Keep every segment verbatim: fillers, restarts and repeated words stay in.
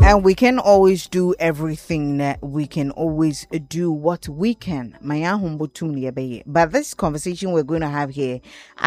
And we can always do everything. That we can always do what we can. But this conversation we're going to have here,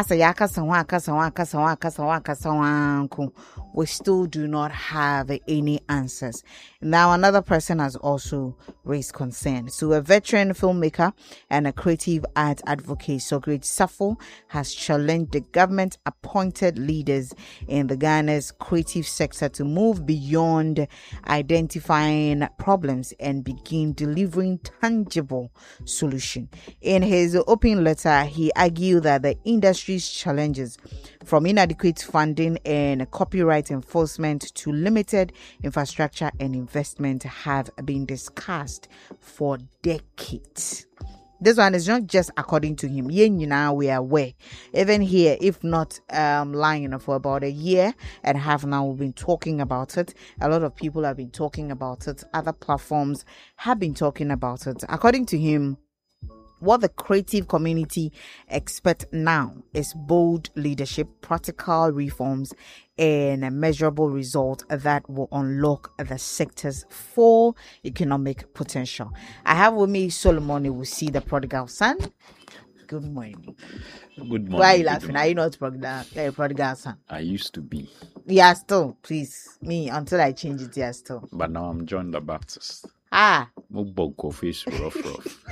we still do not have any answers. Now, another person has also raised concern. So, a veteran filmmaker and a creative art advocate, Sogrit Safo, has challenged the government-appointed leaders in the Ghana's creative sector to move beyond identifying problems and begin delivering tangible solutions. In his open letter, he argued that the industry's challenges, from inadequate funding and copyright enforcement to limited infrastructure and investment, have been discussed for decades. This one is not just according to him. Now we are aware. Even here, if not um, lying for about a year and a half now, we've been talking about it. A lot of people have been talking about it. Other platforms have been talking about it. According to him, what the creative community expect now is bold leadership, practical reforms, and a measurable result that will unlock the sector's full economic potential. I have with me Solomon, who will see the prodigal son. Good morning. Good morning. Why are you laughing? Are you not prodigal, uh, prodigal son? I used to be. Yeah, still, please. Me, until I change it, yeah, still. But now I'm John the Baptist. Ah. Muboko face rough rough.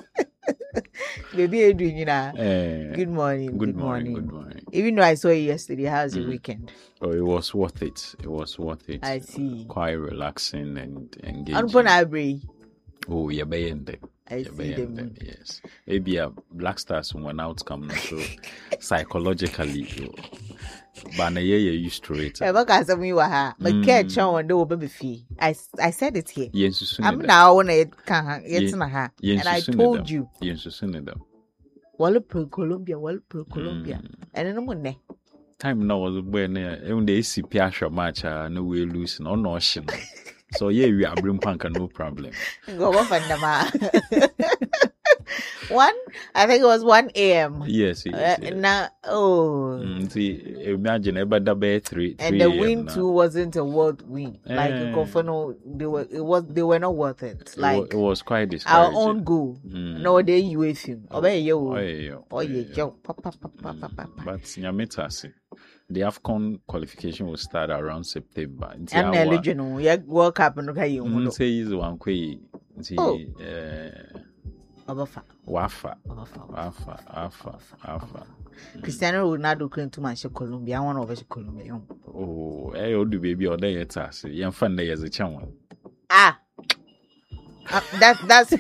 Baby, Adrian, you know. Uh, good morning. Good, good morning. morning. Good morning. Even though I saw you yesterday, how's your mm. weekend? Oh, it was worth it. It was worth it. I see. Quite relaxing and engaging. Unpon Oh, you're baying them. I see them. them. Yes. Maybe a Black Stars one outcome. So psychologically, but I used to it. I look at some you are. But catch on the baby fee. I I said it here. Yes, I'm now on it. Can't it's not her. And I told you. Yes, sooner them. Well, pro Colombia, well, pro Colombia, and then one time now was when even the A C P Asha match, no way losing or no ocean. So yeah, we are bring punk no problem. Go off and the One, I think it was one a.m. Yes, yes, yes. Uh, now, oh. Mm, see, imagine about the bay three, and the wind now. Too wasn't a world wind. Eh. Like a governor, they were. It was. They were not worth it. Like it was, it was quite discouraging. Our own goal. Mm. No, they you with him. Obey you. Oh yeah. Oh yeah. But Nyamitasi. The AFCON qualification will start around September. I'm eligible. Yeah, World Cup and okay. You say is one way. Oh. Wafa. Wafa. Wafa. Wafa. Wafa. Cristiano Ronaldo came to Manchester, Colombia. I want to go Colombia. Oh, eh, old baby, or there it's us. Young fun day as a channel. Ah. Uh, that that's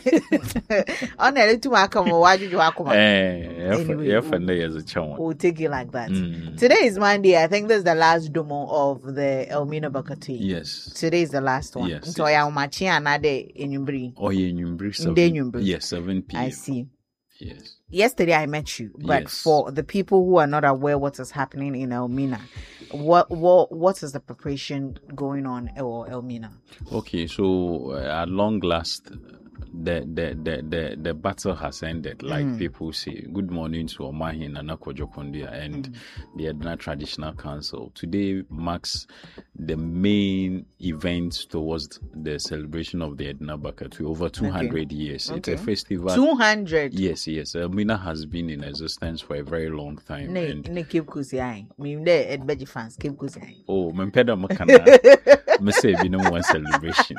on a little welcome. Why did you welcome? Eh, anyway, as a channel. We'll take it like that. Mm. Today is Monday. I think this is the last demo of the Elmina Bakati. Yes. Today is the last one. Yes. So I am matching another in Yumbri. Oh, yeah, in Yumbri. Yes, seven p.m. I see. Yes. Yesterday I met you, but yes. for the people who are not aware what is happening in Elmina, what what what is the preparation going on in Elmina? Okay, so uh, at long last, the the the the, the battle has ended. Like mm. people say, good morning to Omahin and Akwajokondia and mm. the Edna Traditional Council. Today marks the main event towards the celebration of the Edna Bakatu. Over two hundred okay. years. Okay. It's a festival. two hundred? Yes, yes. Elmina has been in existence for a very long time. Ne, and ne keep kusiai. Me de Edbeji fans keep kusiai. Oh, Mempeda Makana. Me say we no one celebration.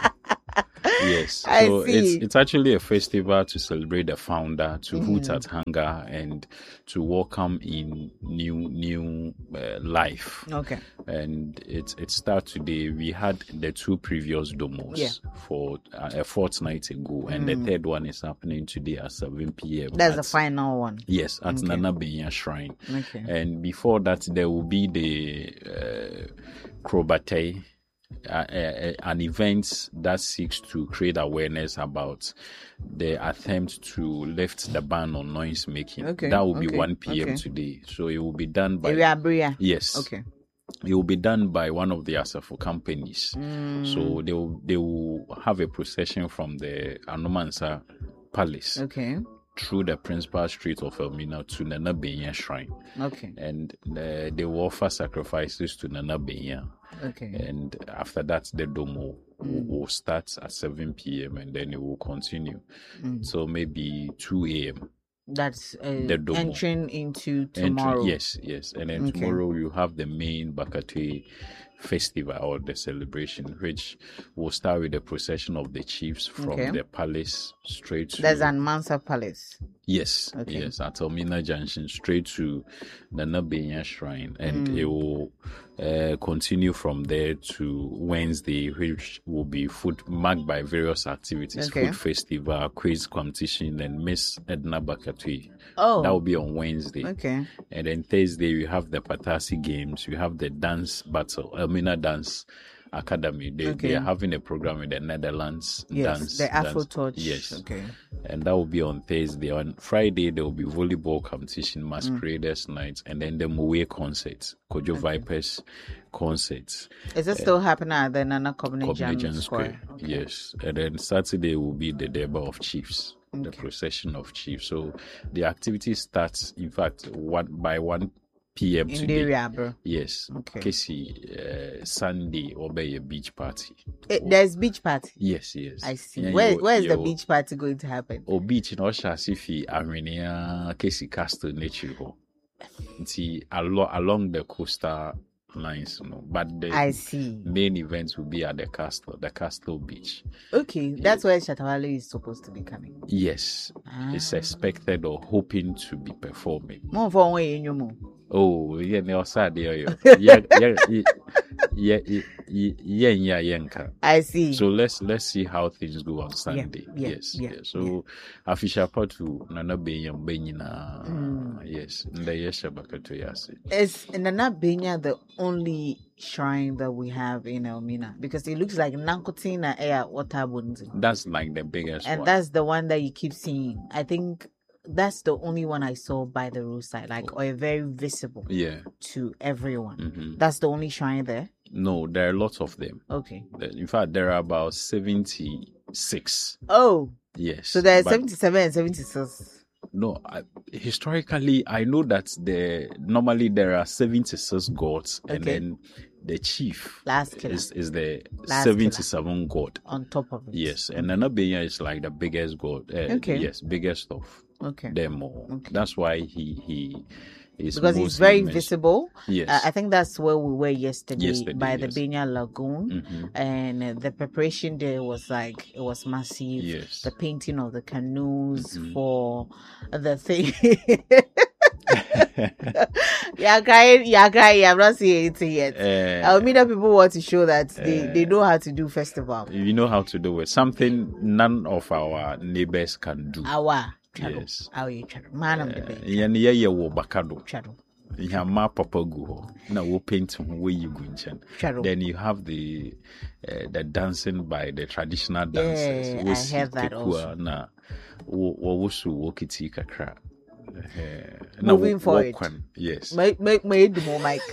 Yes, so it's it's actually a festival to celebrate the founder, to mm. hoot at hunger, and to welcome in new new uh, life. Okay. And it it starts today. We had the two previous domos yeah. for uh, a fortnight ago, and mm. the third one is happening today at seven p.m. That's at, the final one. Yes, at okay. Nana Benya Shrine. Okay. And before that, there will be the uh, Krobate. Uh, uh, an event that seeks to create awareness about the attempt to lift the ban on noise making. Okay. That will be okay. one p.m. okay. today. So it will be done by... Yes. Okay. It will be done by one of the Asafo companies. Mm. So they will, they will have a procession from the Anomansa Palace. Okay. Through the principal street of Elmina to Nana Benya Shrine. Okay. And uh, they will offer sacrifices to Nana Benya. Okay. And after that, the Domo will will start at seven p.m. and then it will continue. So maybe two a.m. That's uh, The Domo. entering into Entry- tomorrow. yes, yes. And then Okay. tomorrow you have the main Bakatui festival or the celebration, which will start with the procession of the chiefs from Okay. the palace straight to There's an Mansa Palace. yes, Okay. yes, at Elmina Junction straight to the Nabenya Shrine, and it will uh, continue from there to Wednesday, which will be food marked by various activities, Okay. food festival, quiz competition, and Miss Edna Bakatui. Oh, That will be on Wednesday. okay. And then Thursday, we have the Patasi Games, we have the dance battle, Elmina Dance Academy. They, Okay. they are having a program in the Netherlands. Yes, dance, the Afro dance. Touch. Yes. Okay. And that will be on Thursday. On Friday, there will be volleyball competition, Masqueraders Mm. Night, and then the Moe concert, Kojo Vipers concert. Is it still happening at the Nana Combinations Combinations Square? Square. Yes. And then Saturday will be the Deba of Chiefs, the Okay. procession of Chiefs. So the activity starts, in fact, one by one p.m. In the today. area, bro. Yes. Okay. Casey, uh, Sunday, or by a beach party. Eh, there's beach party. Yes, yes. I see. Yeah, Where you- Where is the you- beach party going to happen? O beach in Osha Sifi, Armenia, Casey Castle, Nature. See, along, along the coastal lines, you know, but the I see. main events will be at the castle, the castle beach. Okay, that's where Shatawale is supposed to be coming. Yes, Ah. it's expected or hoping to be performing. More for one in your move. Oh, yeah, no, sad, yeah, yeah, yeah, yeah, yeah, yeah, yeah, yeah, yeah. I see. So let's let's see how things go on Sunday. yeah, yes, yeah, yeah. So official part to Nana Benyam Benyina. Mm. Yes, the Yesha Bakato Yasi. Is Nana Benya the only shrine that we have in Elmina? Because it looks like Nankotina Air Water Bunzi. That's like the biggest And one. that's the one that you keep seeing. I think that's the only one I saw by the roadside, like, or very visible Yeah. to everyone. hmm That's the only shrine there. No, there are lots of them. Okay. The- In fact, there are about seventy-six. Oh, Yes. so there's but seventy-seven and seventy-six. No, I, historically, I know that the normally there are seventy-six gods, and Okay. then the chief Last killer is, is the Last seventy-seven god. on top of it. Yes, and Nanabenya is like the biggest god. Uh, Okay. Yes, biggest of Okay. them all. Okay. That's why he he is Because he's mostly very mentioned. visible. Yes. Uh, I think that's where we were yesterday, Yesterday, by the yes. Benya Lagoon. Mhm. And uh, the preparation there was like, it was massive. Yes. The painting of the canoes Mhm. for the thing. You're crying, you're crying. I'm not seeing anything yet. Uh, Almeida people want to show that they, uh, they know how to do festival. you know how to do it. Something none of our neighbors can do. Awa. Chado. Yes. Awa, chado. Man of the day. Yɛn yɛ yɛ wɔ bakado. Chado. Yama papa gu hɔ. Na wo paint ho wo yi gu nkyɛn. Chado. Then you have the uh, the dancing by the traditional dancers. Yeah, Wo I si heard that tekua also. Na wo wo wo so wo kiti kakra. Eh, Moving wo- forward. wɔkwan. Yes. Make make make the more mic.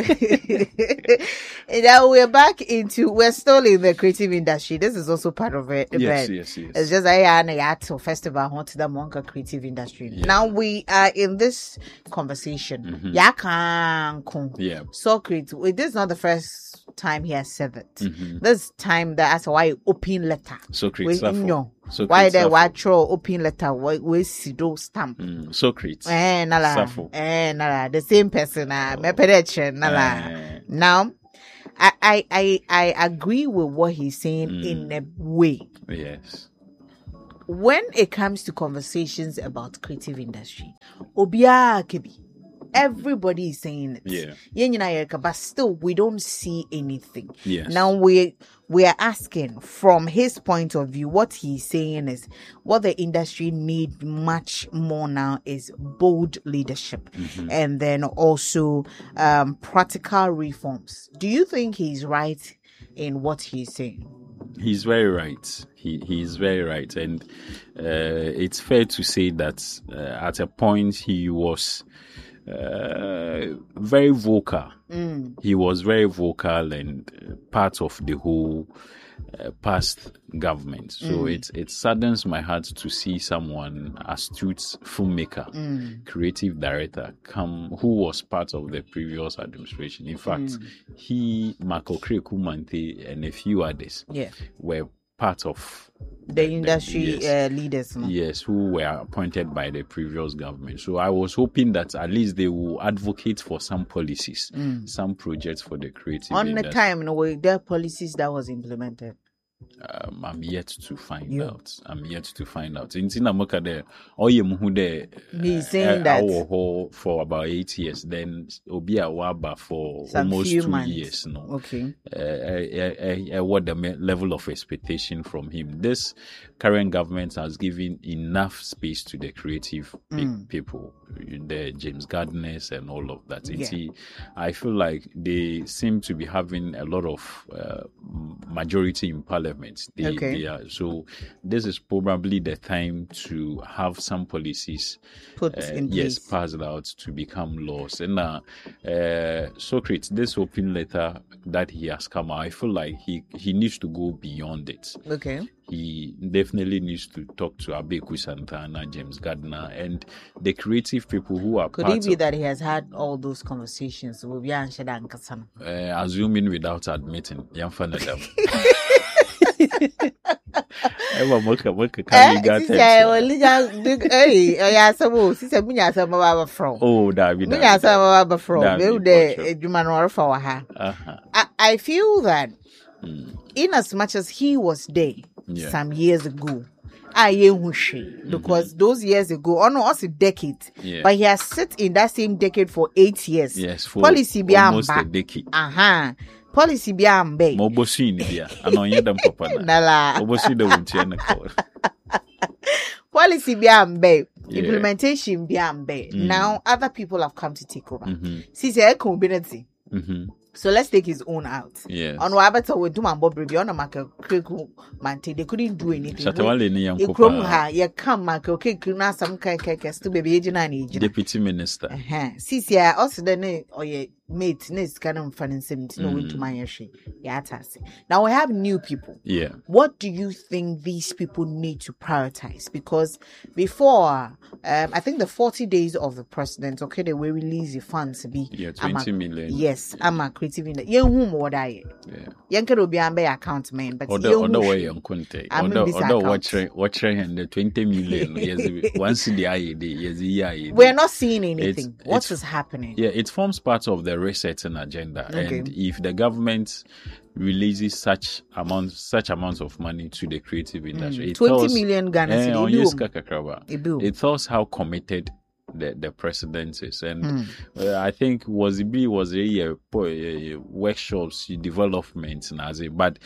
And now we're back into we're still in the creative industry. This is also part of it. Yes, but yes, yes. It's just I and Yato Festival Hot the Monka creative industry. Yeah. Now we are in this conversation. Mhm. Yakan Yeah. so creative. This is not the first time he has said it. Mhm. This time that's why open letter. Socrates. We Safo. know Socrates. why the Safo. what throw open letter we we sido stamp. Mm, Socrates. Eh, nala. Safo. Eh, nala. The same person. Uh, me pedeche, nala. Eh, Now, I, I, I, I agree with what he's saying Mm. in a way. yes. When it comes to conversations about creative industry, Obia Kebi, everybody is saying it. Yeah. Yen yina yereka, but still we don't see anything. Yes. Now we we are asking from his point of view, what he's saying is what the industry need much more now is bold leadership Mhm. and then also um, practical reforms. Do you think he's right in what he's saying? He's very right. He he's very right, and uh, it's fair to say that uh, at a point he was uh, very vocal. Mm. He was very vocal and uh, part of the whole uh, past government. So Mm. it it saddens my heart to see someone astute filmmaker, Mm. creative director come who was part of the previous administration. In fact, Mm. he, Marco Kumante, and a few others Yeah. were part of The industry yes. uh, leaders. No? Yes, who were appointed by the previous government. So I was hoping that at least they will advocate for some policies, Mm. some projects for the creative On industry. the time, no way, there are policies that was implemented. Um, I'm yet to find You. out. I'm yet to find out. In Sinamoka, there, oh, you who there, He's saying that for about eight years, then Obia Waba for some almost few two months. years. No, Okay. uh, uh, uh, uh, what the me- level of expectation from him. This current government has given enough space to the creative pe- Mm. people, the James Gardners and all of that. Yeah. See, I feel like they seem to be having a lot of uh, majority in parliament. They, Okay. they are, so this is probably the time to have some policies Put uh, in yes, place. passed out to become laws. And uh, uh, Socrates, this open letter that he has come out, I feel like he, he needs to go beyond it. Okay. He definitely needs to talk to Abeku Santana, James Gardner, and the creative people who are Could part it be of, that he has had all those conversations with Bian Shada and Kasano? uh, assuming without admitting, Yamfana them. Ewa moka moka kami gata. Hey, I suppose she said, Munya some of from. Oh, David. Munya some of from. David, Maybe the Juman for her. Uh-huh. I, I feel that Mm. in as much as he was there Yeah. some years ago, I mm because those years ago, oh no, also a decade, Yeah. but he has sit in that same decade for eight years. Yes, for Policy be almost amba. a decade. Uh-huh. Policy be ambe. Mobosu in India. I know you them papa na. Nala. Mobosu the winter na call. Policy be ambe. Yeah. Implementation be ambe. Mm. Now other people have come to take over. Mm-hmm. See, say community. Mm-hmm. So let's take his own out. Yes. On Wabata with Duman Bob Baby on a Maka Kriku Mante, they couldn't do anything. Shatawale ni You come yankopa. ha, you come Maka, okay, Kuna some kaka, to baby agent and agent. Deputy Minister. Uh-huh. See, see, I also the or your mate, next kind of fun and seventy, no win to my yashi. Yeah, that's it. Now we have new people. Yeah. What do you think these people need to prioritize? Because before, um, I think the forty days of the president, okay, they will release the funds to be Yeah, twenty I'm a- million. Yes, I'm a creative in the young whom what I Yeah. young can be a account man, but Other young other who way she- on Kunte. I'm Other in this other account. watch watch and the twenty million. Yes, once the I D, yes, the I D. we're not seeing anything. It's- What it's- is happening? Yeah, it forms part of the resetting agenda. Okay. And if the government releases such amount such amounts of money to the creative industry, it Twenty tells- million Ghana Eh, cedi, on ebi yes, wom. Kakakraba. Ebi wom. It tells how committed the, the president is. And Hmm. uh, I think was it be was a year workshops, development, and as a but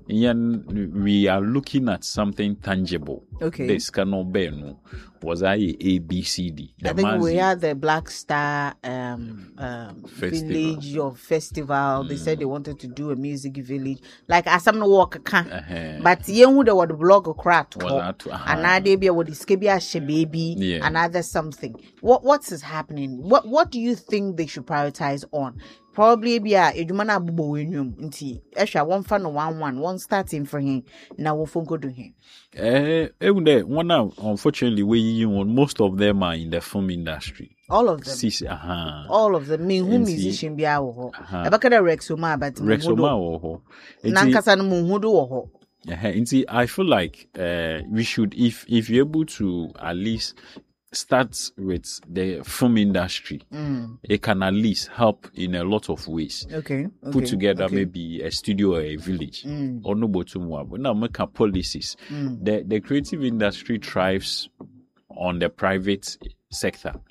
yen, we are looking at something tangible. Okay. This cannot be no was I A B C D. I think we had the Black Star um, um, Festival. village or festival. They said they wanted to do a music village, like Asam no walk can. Uh-huh. But you know the word blog crack Was that- uh-huh. another be what is skibia baby, Yeah. another something. What what is happening? What what do you think they should prioritize on? Probably be a edumana bubo wenum nti ehwa one fan one one one starting for him na wo phone go do him. Eh, eh, one now, unfortunately, we you know, most of them are in the film industry. All of them. Sisi, uh-huh. All of them. Me who Nti- musician be awo ho. Uh-huh. Ebakada Rexoma but Rexoma or ho. Nti- nankasa no muhudu wo ho. Uh-huh. Nti, I feel like uh, we should, if if you're able to at least start with the film industry, Mm. it can at least help in a lot of ways. Okay. Put okay, together okay. maybe a studio or a village Mm. or no botumwa. But now make a policies. Mm. The the creative industry thrives on the private sector.